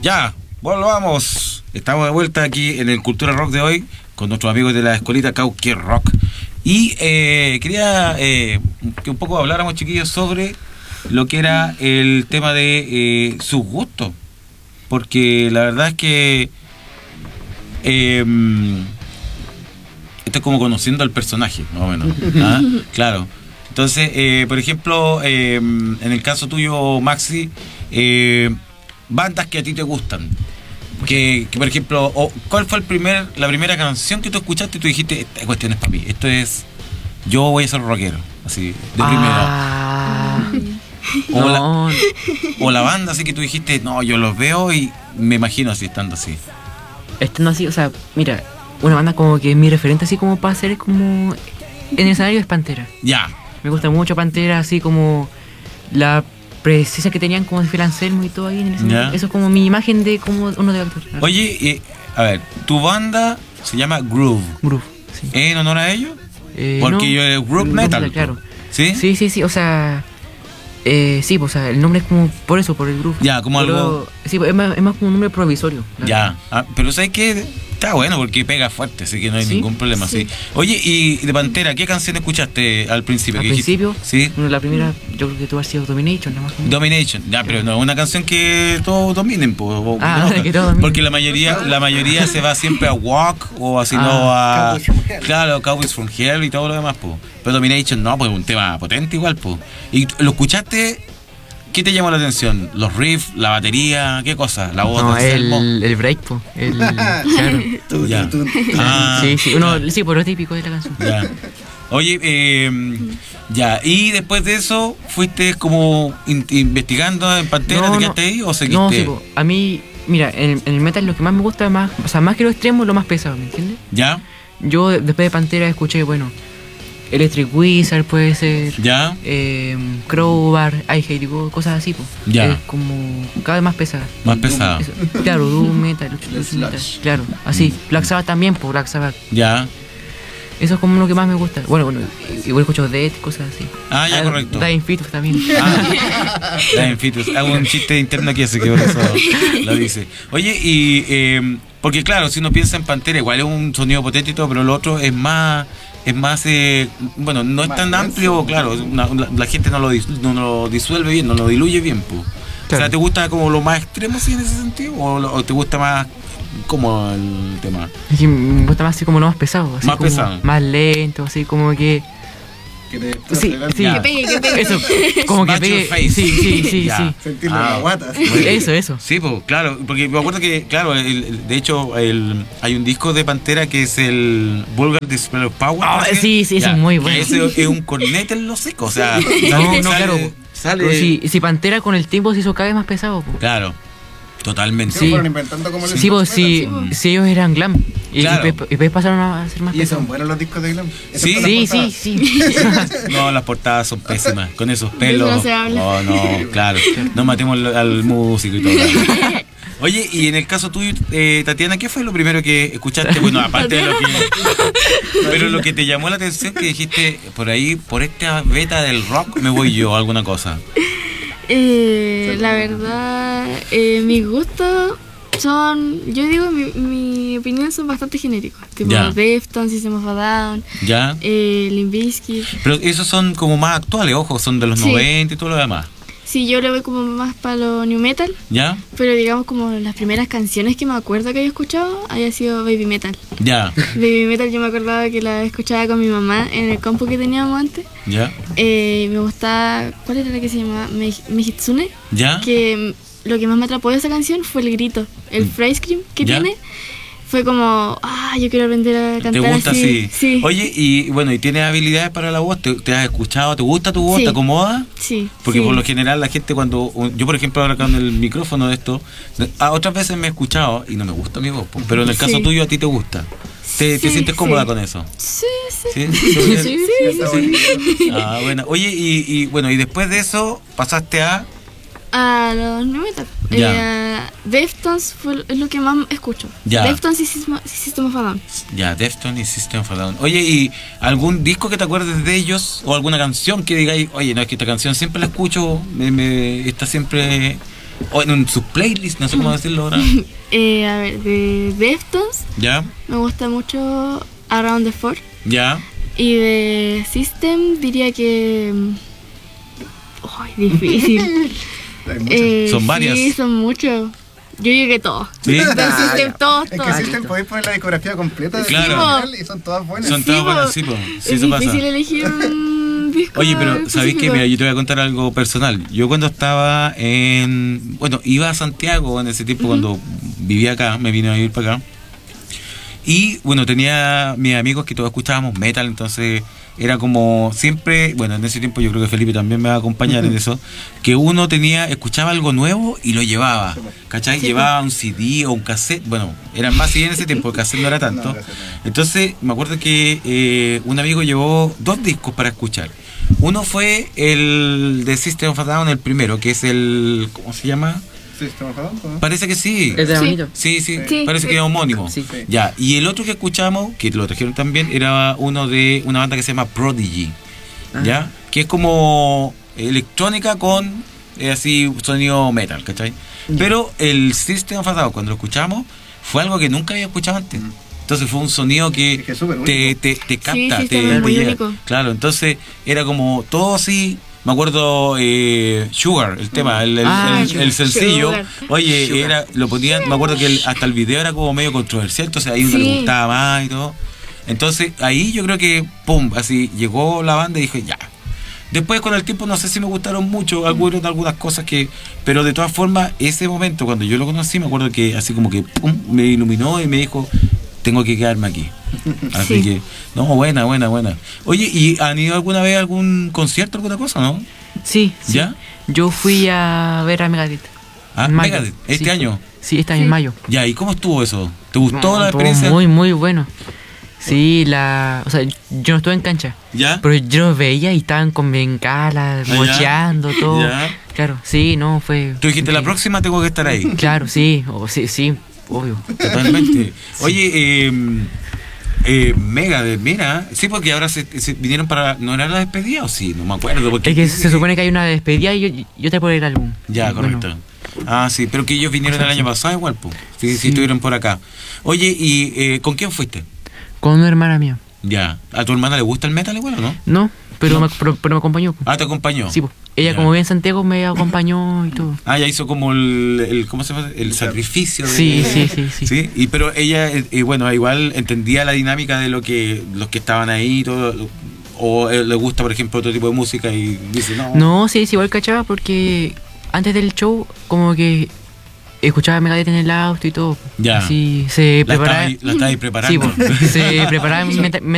Ya, volvamos. Estamos de vuelta aquí en el Cultura Rock de hoy con nuestros amigos de la escuelita Cauquer Rock. Y quería que un poco habláramos, chiquillos, sobre lo que era el tema de sus gustos. Porque la verdad es que esto es como conociendo al personaje, más o menos. ¿Ah? Claro. Entonces, por ejemplo, en el caso tuyo, Maxi, bandas que a ti te gustan. Que por ejemplo, ¿cuál fue la primera canción que tú escuchaste y tú dijiste, esta cuestión es para mí? Esto es, yo voy a ser rockero, así, de primera. O la banda así que tú dijiste, no, yo los veo y me imagino así, estando así. Estando así, o sea, mira, una banda como que mi referente así como para hacer como en el escenario es Pantera. Ya. Me gusta mucho Pantera, así como la presencia que tenían como de Phil Anselmo y todo ahí en el escenario. Eso es como mi imagen de cómo uno debe actuar. Oye, a ver, tu banda se llama Groove. Groove, sí. ¿En honor a ellos? Porque yo es Groove Metal. Claro. ¿Sí? Sí, o sea... sí, pues, o sea, el nombre es como por eso, por el grupo. Ya, como pero, algo... Sí, es más como un nombre provisorio. Ya, pero ¿sabes qué? Está bueno porque pega fuerte, así que no hay ningún problema. Sí. Oye, y de Pantera, ¿qué canción escuchaste al principio? Al principio, sí. La primera, yo creo que tuvo sido Domination. Nada más. Domination, ya, pero no es una canción que todos dominen, que todos dominen. Porque la mayoría se va siempre a Walk o así no a... Claro, Cowboys from Hell y todo lo demás, pues. Pero Domination no, pues es un tema potente igual, pues. ¿Y lo escuchaste? ¿Qué te llamó la atención? ¿Los riffs, la batería, qué cosa? ¿La voz? No, el break, po. Claro. Ya. Sí, por lo típico de la canción. Ya. Oye, ya, y después de eso, ¿fuiste como investigando en Pantera? ¿Te quedaste ahí o seguiste? No, sí, po. A mí, mira, en el metal lo que más me gusta, más que lo extremo, lo más pesado, ¿me entiendes? Ya. Yo después de Pantera escuché, Electric Wizard puede ser, ya, Crowbar, I Hate You, cosas así, pues. Ya. Es como cada vez más pesada. Más pesada. Claro, Doom Metal, claro, así. Black Sabbath también, pues Black Sabbath. Ya. Eso es como lo que más me gusta. Bueno, igual escucho Dead, cosas así. Ah, ya, correcto. Dying Fetus también. Dying Fetus. Hago un chiste interno aquí, así que por eso lo dice. Oye, y porque claro, si uno piensa en Pantera, igual es un sonido potente y todo, pero lo otro es más bueno, no es tan amplio, claro, la gente no lo disuelve bien, no lo diluye bien, pues. Claro. O sea, ¿te gusta como lo más extremo, sí, en ese sentido? ¿O te gusta más como el tema? Sí, me gusta más así como lo más pesado, así más como pesado, más lento, así como que sí, que pegue. Eso, como que pegue. Sí. Sentirlo en la guata. Eso. Sí, pues, claro, porque me acuerdo que, claro, de hecho, hay un disco de Pantera que es el Vulgar Display of Power. Sí, eso es muy bueno. Ese es un cornete en lo seco, o sea, claro. Sale. Si Pantera con el tiempo se hizo cada vez más pesado, pues. Claro. Totalmente. Sí, fueron inventando como si ellos eran glam y después pasaron a ser más pesados. Y son buenos los discos de glam. Sí. No, las portadas son pésimas. Con esos pelos. No se habla. No, claro. No matemos al músico y todo. Oye, y en el caso tuyo, Tatiana, ¿qué fue lo primero que escuchaste? Bueno, aparte de lo que... Pero lo que te llamó la atención, que dijiste, por ahí, por esta beta del rock, me voy yo, alguna cosa. La verdad, mis gustos son, yo digo, mi opinión son bastante genéricos, tipo Deftones, System of a Down, Limp Bizkit. Pero esos son como más actuales, ojo, son de los 90 y todo lo demás. Sí, yo le voy como más para lo new metal. ¿Ya? Pero digamos como las primeras canciones que me acuerdo que había escuchado había sido Baby Metal. Ya. Baby Metal yo me acordaba que la escuchaba con mi mamá en el compu que teníamos antes. Ya. Me gustaba, ¿cuál era la que se llamaba? Mehitsune. Ya. Que lo que más me atrapó de esa canción fue el grito, el phrase scream que tiene. Fue como, yo quiero aprender a cantar. ¿Te gusta así? Sí. Oye, y bueno, ¿y tienes habilidades para la voz? ¿Te has escuchado? ¿Te gusta tu voz? Sí. ¿Te acomoda? Sí. Porque por lo general la gente cuando... Yo, por ejemplo, ahora con el micrófono de esto, otras veces me he escuchado y no me gusta mi voz. Pero en el caso tuyo, ¿a ti te gusta? ¿Te sientes cómoda con eso? Sí. ¿Sí? Bueno. Oye, y bueno, y después de eso pasaste a los new metal. Deftones es lo que más escucho. Deftones y System of a Down. Deftones y System of a Down. Oye, ¿y algún disco que te acuerdes de ellos? ¿O alguna canción que digáis, oye, no, es que esta canción siempre la escucho, está siempre O en sus playlists, no sé cómo decirlo ahora. A ver, de Deftones. ¿Ya? Me gusta mucho Around the Fort. ¿Ya? Y de System diría que... ¡Ay, difícil! Son varias. Sí, son muchos. Yo llegué todos. ¿Sí? Del System, todos. Es que System podéis poner la discografía completa de Claro. y son todas buenas. Son todas buenas, sí, po. Sí, es eso pasa. difícil elegir un disco. Oye, pero ¿sabéis qué? específico. Mira, yo te voy a contar algo personal. Yo cuando estaba bueno, iba a Santiago en ese tiempo, cuando vivía acá, me vine a vivir para acá. Y bueno, tenía mis amigos que todos escuchábamos metal, entonces era como siempre, bueno, en ese tiempo yo creo que Felipe también me va a acompañar en eso, que uno escuchaba algo nuevo y lo llevaba, ¿cachai? Sí. Llevaba un CD o un cassette, bueno, eran más CD en ese tiempo, el cassette no era tanto. No, cassette no. Entonces me acuerdo que un amigo llevó 2 discos para escuchar. Uno fue el de System of a Down, el primero, que es el, ¿cómo se llama? Sí, ¿estamos hablando? ¿No? Parece que sí. Es de Sí. bonito. Sí, Sí. parece que es homónimo. Sí. Sí. Ya, y el otro que escuchamos, que lo trajeron también, era uno de una banda que se llama Prodigy, ¿ya? Que es como electrónica con así sonido metal, ¿cachai? Pero el System of a Down, cuando lo escuchamos, fue algo que nunca había escuchado antes. Entonces fue un sonido que, Es que es súper te único. capta, Sí, sí, te está muy llega. único. Claro, entonces era como todo así. Me acuerdo Sugar, el tema, el sencillo. Sugar. Oye, Sugar. lo ponían, me acuerdo que hasta el video era como medio controversial, entonces ahí uno Sí. le gustaba más y todo. Entonces ahí yo creo que, pum, así llegó la banda y dije, ya. Después con el tiempo no sé si me gustaron mucho algunas cosas pero de todas formas, ese momento cuando yo lo conocí, me acuerdo que así como que, pum, me iluminó y me dijo, tengo que quedarme aquí. Así Sí. que, no, buena. Oye, ¿y han ido alguna vez a algún concierto, alguna cosa, no? Sí, sí. ¿Ya? Yo fui a ver a Megadeth. Ah, en mayo. Megadeth, ¿este Sí. año? Sí, este año Sí. en mayo. Ya, ¿y cómo estuvo eso? ¿Te gustó No, la estuvo experiencia? muy, muy bueno. Sí, o sea, yo no estuve en cancha, ¿Ya? pero yo los veía y estaban con bengalas, ya. mocheando, todo. Ya. Claro, sí, no, fue... Tú dijiste, la próxima tengo que estar ahí. Claro, sí, sí, obvio. Totalmente. Oye, Megadeth, mira, sí, porque ahora se vinieron para... ¿No era la despedida o sí? No me acuerdo. Porque, Es que se supone que hay una despedida y yo te puedo ir al álbum. Ya, Bueno, correcto. Ah, sí, pero que ellos vinieron el año pasado igual, pues. Sí, sí, estuvieron por acá. Oye, ¿y con quién fuiste? con una hermana mía. Ya. ¿A tu hermana le gusta el metal igual o no? No, pero, No. pero me acompañó. Ah, te acompañó. Sí, pues. Ella Ya. como vive en Santiago me acompañó y todo. Ah, ya hizo como el ¿cómo se llama? El sacrificio. Sí, sí. Sí, y pero ella, bueno, igual entendía la dinámica de los que estaban ahí y todo, o le gusta, por ejemplo, otro tipo de música y dice, no. No, sí, igual cachaba porque antes del show como que escuchaba Megadeth en el auto y todo. Ya. Así se preparaba. La estaba ahí preparando. Sí, pues, se preparaba